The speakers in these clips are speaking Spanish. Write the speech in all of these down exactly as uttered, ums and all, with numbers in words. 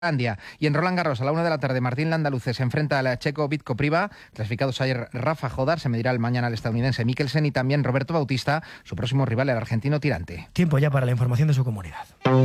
Andia. Y en Roland Garros, a la una de la tarde, Martín Landaluce se enfrenta al checo Vít Kopriva. Clasificados ayer Rafa Jodar, se medirá el mañana al estadounidense Mikkelsen y también Roberto Bautista, su próximo rival, el argentino Tirante. Tiempo ya para la información de su comunidad.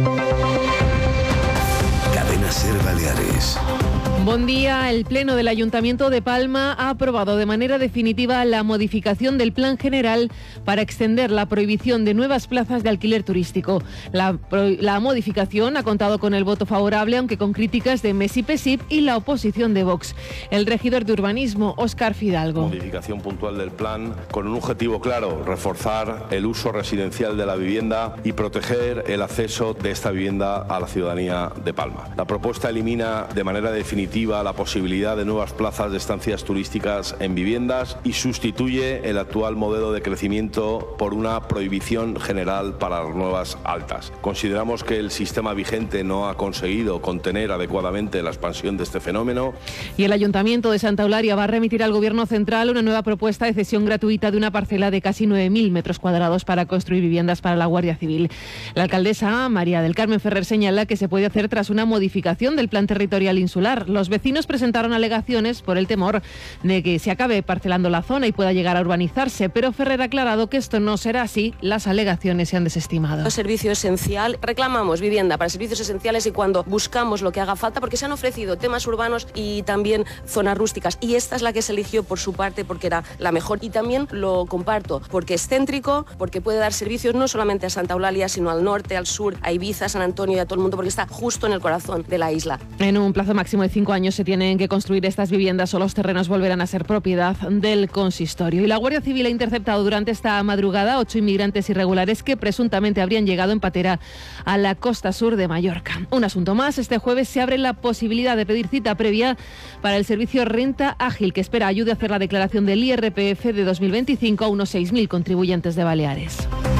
Cadena SER Baleares. Buen día. El Pleno del Ayuntamiento de Palma ha aprobado de manera definitiva la modificación del Plan General para extender la prohibición de nuevas plazas de alquiler turístico. La, la modificación ha contado con el voto favorable, aunque con críticas de MES y PESIP y la oposición de Vox. El regidor de Urbanismo, Óscar Fidalgo. Modificación puntual del plan con un objetivo claro: reforzar el uso residencial de la vivienda y proteger el acceso de esta vivienda a la ciudadanía de Palma. La propuesta elimina de manera definitiva la posibilidad de nuevas plazas de estancias turísticas en viviendas y sustituye el actual modelo de crecimiento por una prohibición general para las nuevas altas. Consideramos que el sistema vigente no ha conseguido contener adecuadamente la expansión de este fenómeno. Y el Ayuntamiento de Santa Eulalia va a remitir al Gobierno Central una nueva propuesta de cesión gratuita de una parcela de casi nueve mil metros cuadrados para construir viviendas para la Guardia Civil. La alcaldesa María del Carmen Ferrer señala que se puede hacer tras una modificación del Plan Territorial Insular. Los vecinos presentaron alegaciones por el temor de que se acabe parcelando la zona y pueda llegar a urbanizarse, pero Ferrer ha aclarado que esto no será así. Las alegaciones se han desestimado. Servicio esencial, reclamamos vivienda para servicios esenciales y cuando buscamos lo que haga falta, porque se han ofrecido temas urbanos y también zonas rústicas, y esta es la que se eligió por su parte porque era la mejor, y también lo comparto porque es céntrico, porque puede dar servicios no solamente a Santa Eulalia, sino al norte, al sur, a Ibiza, San Antonio y a todo el mundo, porque está justo en el corazón de la isla. En un plazo máximo de cinco años se tienen que construir estas viviendas o los terrenos volverán a ser propiedad del consistorio. Y la Guardia Civil ha interceptado durante esta madrugada ocho inmigrantes irregulares que presuntamente habrían llegado en patera a la costa sur de Mallorca. Un asunto más: este jueves se abre la posibilidad de pedir cita previa para el servicio Renta Ágil, que espera ayude a hacer la declaración del I R P F de dos mil veinticinco a unos seis mil contribuyentes de Baleares.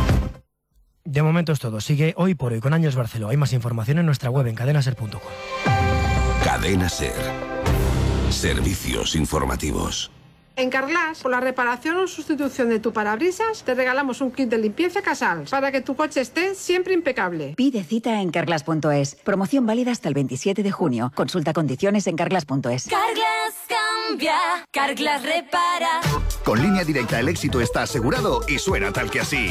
De momento es todo. Sigue Hoy por Hoy con Ángels Barceló. Hay más información en nuestra web en cadena ser punto com. Cadena SER. Servicios informativos. En Carglass, por la reparación o sustitución de tu parabrisas, te regalamos un kit de limpieza Casals para que tu coche esté siempre impecable. Pide cita en carglass punto es. Promoción válida hasta el veintisiete de junio. Consulta condiciones en carglass punto es. Carglass cambia, Carglass repara. Con Línea Directa el éxito está asegurado y suena tal que así.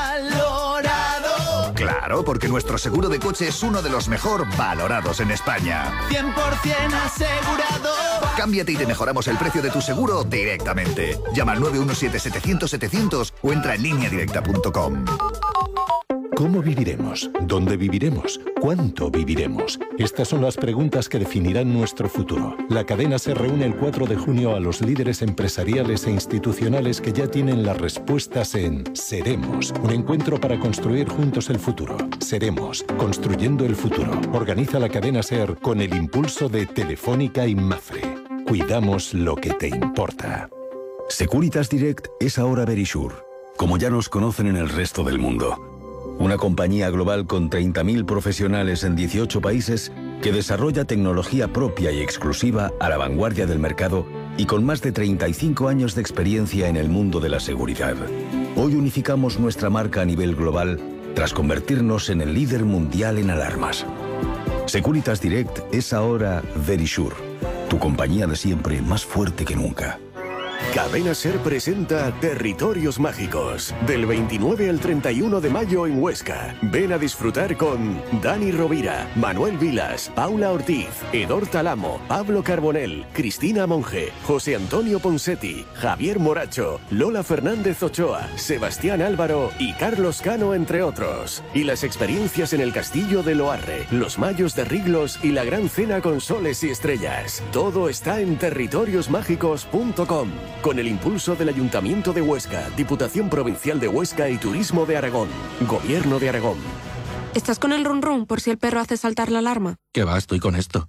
¡Valorado! Claro, porque nuestro seguro de coche es uno de los mejor valorados en España. cien por ciento asegurado. Cámbiate y te mejoramos el precio de tu seguro directamente. Llama al nueve uno siete, setecientos, setecientos o entra en línea directa punto com. ¿Cómo viviremos? ¿Dónde viviremos? ¿Cuánto viviremos? Estas son las preguntas que definirán nuestro futuro. La cadena se reúne el cuatro de junio a los líderes empresariales e institucionales que ya tienen las respuestas en Seremos, un encuentro para construir juntos el futuro. Seremos, construyendo el futuro. Organiza la cadena SER con el impulso de Telefónica y Mafre. Cuidamos lo que te importa. Securitas Direct es ahora Verisure, como ya nos conocen en el resto del mundo. Una compañía global con treinta mil profesionales en dieciocho países que desarrolla tecnología propia y exclusiva a la vanguardia del mercado y con más de treinta y cinco años de experiencia en el mundo de la seguridad. Hoy unificamos nuestra marca a nivel global tras convertirnos en el líder mundial en alarmas. Securitas Direct es ahora Verisure, tu compañía de siempre más fuerte que nunca. Cadena SER presenta Territorios Mágicos, del veintinueve al treinta y uno de mayo en Huesca. Ven a disfrutar con Dani Rovira, Manuel Vilas, Paula Ortiz, Edor Talamo, Pablo Carbonell, Cristina Monge, José Antonio Ponsetti, Javier Moracho, Lola Fernández Ochoa, Sebastián Álvaro y Carlos Cano, entre otros. Y las experiencias en el Castillo de Loarre, los Mayos de Riglos y la Gran Cena con Soles y Estrellas. Todo está en territorios mágicos punto com. Con el impulso del Ayuntamiento de Huesca, Diputación Provincial de Huesca y Turismo de Aragón. Gobierno de Aragón. ¿Estás con el run run por si el perro hace saltar la alarma? ¿Qué va? Estoy con esto.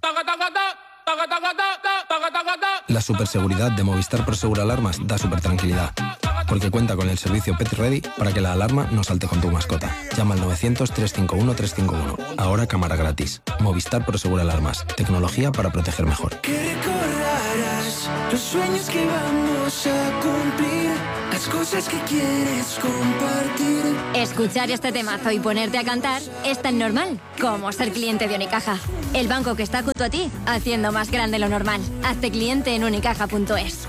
La superseguridad de Movistar Prosegur Alarmas da super tranquilidad, porque cuenta con el servicio Pet Ready para que la alarma no salte con tu mascota. Llama al novecientos, trescientos cincuenta y uno, trescientos cincuenta y uno. Ahora cámara gratis. Movistar Prosegur Alarmas. Tecnología para proteger mejor. Que recordarás los sueños que vamos a cumplir, las cosas que quieres compartir. Escuchar este temazo y ponerte a cantar es tan normal como ser cliente de Unicaja. El banco que está junto a ti, haciendo más grande lo normal. Hazte cliente en unicaja punto es.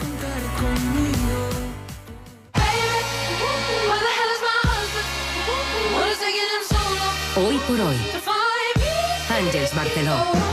Hoy por hoy, Àngels Barceló.